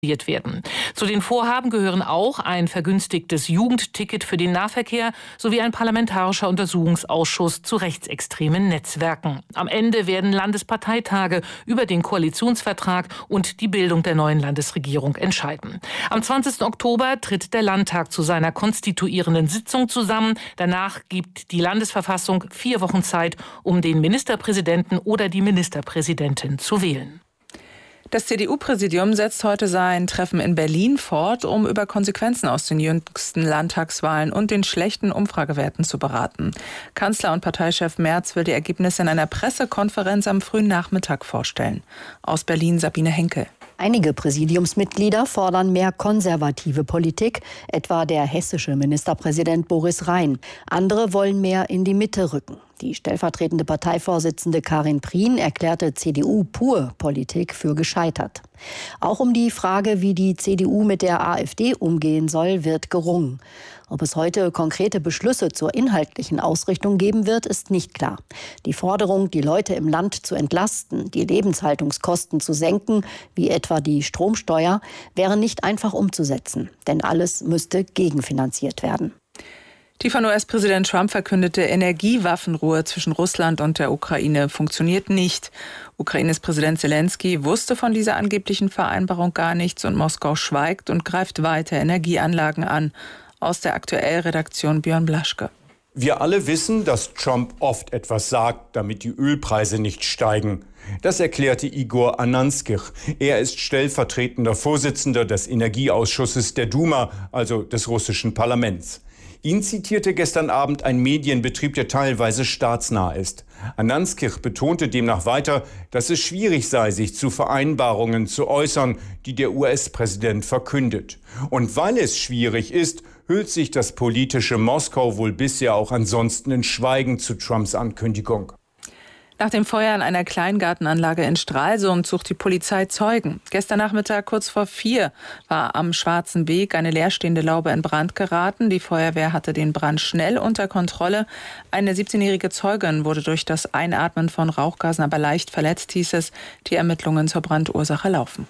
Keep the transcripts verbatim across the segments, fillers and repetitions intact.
werden. Zu den Vorhaben gehören auch ein vergünstigtes Jugendticket für den Nahverkehr sowie ein parlamentarischer Untersuchungsausschuss zu rechtsextremen Netzwerken. Am Ende werden Landesparteitage über den Koalitionsvertrag und die Bildung der neuen Landesregierung entscheiden. Am zwanzigsten Oktober tritt der Landtag zu seiner konstituierenden Sitzung zusammen. Danach gibt die Landesverfassung vier Wochen Zeit, um den Ministerpräsidenten oder die Ministerpräsidentin zu wählen. Das C D U-Präsidium setzt heute sein Treffen in Berlin fort, um über Konsequenzen aus den jüngsten Landtagswahlen und den schlechten Umfragewerten zu beraten. Kanzler und Parteichef Merz will die Ergebnisse in einer Pressekonferenz am frühen Nachmittag vorstellen. Aus Berlin Sabine Henkel. Einige Präsidiumsmitglieder fordern mehr konservative Politik, etwa der hessische Ministerpräsident Boris Rhein. Andere wollen mehr in die Mitte rücken. Die stellvertretende Parteivorsitzende Karin Prien erklärte C D U-Pur-Politik für gescheitert. Auch um die Frage, wie die C D U mit der AfD umgehen soll, wird gerungen. Ob es heute konkrete Beschlüsse zur inhaltlichen Ausrichtung geben wird, ist nicht klar. Die Forderung, die Leute im Land zu entlasten, die Lebenshaltungskosten zu senken, wie etwa die Stromsteuer, wäre nicht einfach umzusetzen. Denn alles müsste gegenfinanziert werden. Die von U S-Präsident Trump verkündete Energiewaffenruhe zwischen Russland und der Ukraine funktioniert nicht. Ukraines Präsident Zelensky wusste von dieser angeblichen Vereinbarung gar nichts und Moskau schweigt und greift weiter Energieanlagen an. Aus der Aktuell-Redaktion Björn Blaschke. Wir alle wissen, dass Trump oft etwas sagt, damit die Ölpreise nicht steigen. Das erklärte Igor Ananskij. Er ist stellvertretender Vorsitzender des Energieausschusses der Duma, also des russischen Parlaments. Ihn zitierte gestern Abend ein Medienbetrieb, der teilweise staatsnah ist. Ananskij betonte demnach weiter, dass es schwierig sei, sich zu Vereinbarungen zu äußern, die der U S-Präsident verkündet. Und weil es schwierig ist, hüllt sich das politische Moskau wohl bisher auch ansonsten in Schweigen zu Trumps Ankündigung. Nach dem Feuer in einer Kleingartenanlage in Stralsund sucht die Polizei Zeugen. Gestern Nachmittag kurz vor vier war am Schwarzen Weg eine leerstehende Laube in Brand geraten. Die Feuerwehr hatte den Brand schnell unter Kontrolle. Eine siebzehnjährige Zeugin wurde durch das Einatmen von Rauchgasen aber leicht verletzt, hieß es. Die Ermittlungen zur Brandursache laufen.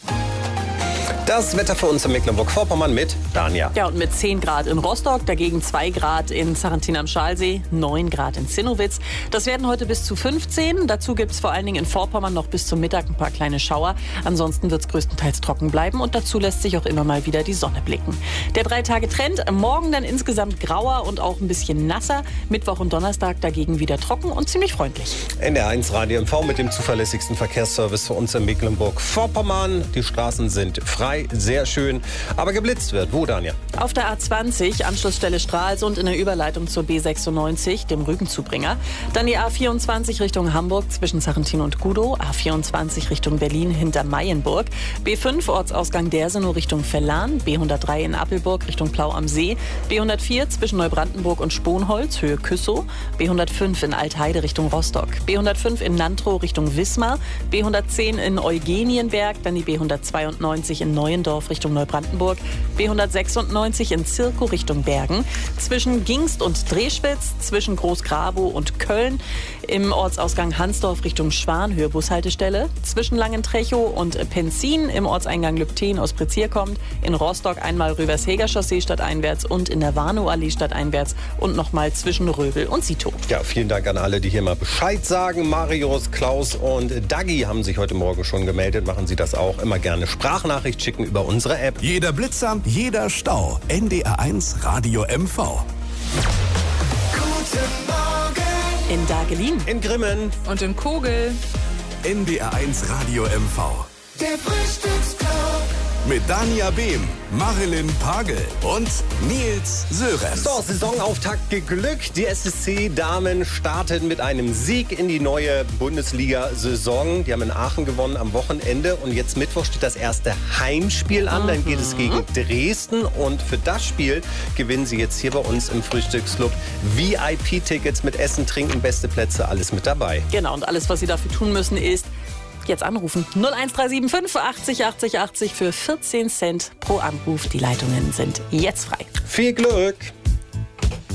Das Wetter für uns in Mecklenburg-Vorpommern mit Dania. Ja, und mit zehn Grad in Rostock, dagegen zwei Grad in Sarrentin am Schalsee, neun Grad in Zinnowitz. Das werden heute bis zu fünfzehn. Dazu gibt es vor allen Dingen in Vorpommern noch bis zum Mittag ein paar kleine Schauer. Ansonsten wird es größtenteils trocken bleiben und dazu lässt sich auch immer mal wieder die Sonne blicken. Der Drei-Tage-Trend, morgen dann insgesamt grauer und auch ein bisschen nasser. Mittwoch und Donnerstag dagegen wieder trocken und ziemlich freundlich. N D R eins Radio M V mit dem zuverlässigsten Verkehrsservice für uns in Mecklenburg-Vorpommern. Die Straßen sind frei. Sehr schön, aber geblitzt wird. Wo, Danja? Auf der A zwanzig, Anschlussstelle Stralsund in der Überleitung zur B sechsundneunzig, dem Rügenzubringer. Dann die A vierundzwanzig Richtung Hamburg zwischen Sarrentin und Gudow. A vierundzwanzig Richtung Berlin hinter Mayenburg. B fünf Ortsausgang Dersenow Richtung Verlan. B hundertdrei in Appelburg Richtung Plau am See. B hundertvier zwischen Neubrandenburg und Sponholz, Höhe Küssow. B hundertfünf in Altheide Richtung Rostock. B hundertfünf in Nantrow Richtung Wismar. B hundertzehn in Eugenienberg. Dann die B hundertzweiundneunzig in Neuendorf Richtung Neubrandenburg, B hundertsechsundneunzig in Zirkow Richtung Bergen, zwischen Gingst und Drehspitz, zwischen Großgrabow und Köln, im Ortsausgang Hansdorf Richtung Schwan, Höhe Bushaltestelle, zwischen Langentrechow und Penzin, im Ortseingang Lübten aus Prezier kommt, in Rostock einmal Röversheger Chaussee stadteinwärts und in der Warnow-Allee stadteinwärts und nochmal zwischen Röbel und Sito. Ja, vielen Dank an alle, die hier mal Bescheid sagen. Marius, Klaus und Dagi haben sich heute Morgen schon gemeldet. Machen Sie das auch. Immer gerne Sprachnachricht schicken über unsere App. Jeder Blitzer, jeder Stau. N D R eins Radio M V. Guten Morgen. In Dagelin. In Grimmen. Und in Kogel. N D R eins Radio M V. Der Frühstücksclub. Mit Dania Behm, Marilyn Pagel und Nils Sören. So, Saisonauftakt geglückt. Die S S C-Damen starten mit einem Sieg in die neue Bundesliga-Saison. Die haben in Aachen gewonnen am Wochenende. Und jetzt Mittwoch steht das erste Heimspiel an. Dann geht es gegen Dresden. Und für das Spiel gewinnen sie jetzt hier bei uns im Frühstücksclub V I P-Tickets mit Essen, Trinken, beste Plätze, alles mit dabei. Genau, und alles, was Sie dafür tun müssen, ist jetzt anrufen. null eins drei sieben fünf achtzig achtzig achtzig für vierzehn Cent pro Anruf. Die Leitungen sind jetzt frei. Viel Glück!